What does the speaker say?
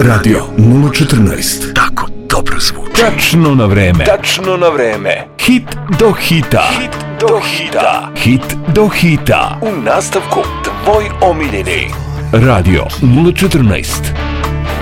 Radio 014. Tako dobro zvuči. Tačno na vreme. Tačno na vreme. Hit do hita. Hit do hita. Hit do hita. U nastavku tvoj omiljeni. Radio 014.